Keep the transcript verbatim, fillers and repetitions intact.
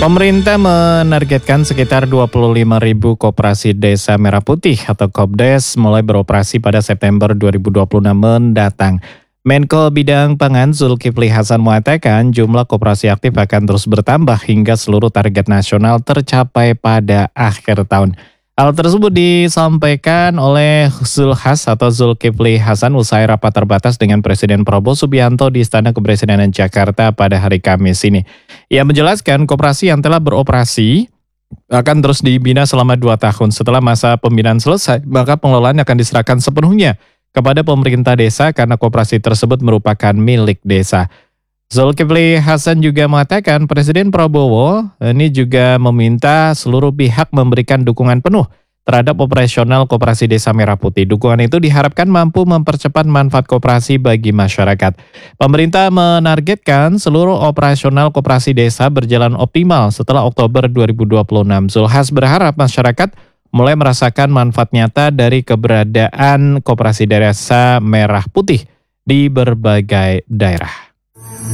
Pemerintah menargetkan sekitar dua puluh lima ribu koperasi desa merah putih atau Kopdes mulai beroperasi pada September dua ribu dua puluh enam mendatang. Menko Bidang Pangan Zulkifli Hasan mengatakan jumlah koperasi aktif akan terus bertambah hingga seluruh target nasional tercapai pada akhir tahun. Hal tersebut disampaikan oleh Zulhas atau Zulkifli Hasan usai rapat terbatas dengan Presiden Prabowo Subianto di Istana Kepresidenan Jakarta pada hari Kamis ini. Ia menjelaskan koperasi yang telah beroperasi akan terus dibina selama dua tahun. Setelah masa pembinaan selesai, maka pengelolaan akan diserahkan sepenuhnya kepada pemerintah desa karena koperasi tersebut merupakan milik desa. Zulkifli Hasan juga mengatakan Presiden Prabowo ini juga meminta seluruh pihak memberikan dukungan penuh terhadap operasional koperasi Desa Merah Putih. Dukungan itu diharapkan mampu mempercepat manfaat koperasi bagi masyarakat. Pemerintah menargetkan seluruh operasional koperasi desa berjalan optimal setelah Oktober dua ribu dua puluh enam. Zulhas berharap masyarakat mulai merasakan manfaat nyata dari keberadaan koperasi Desa Merah Putih di berbagai daerah.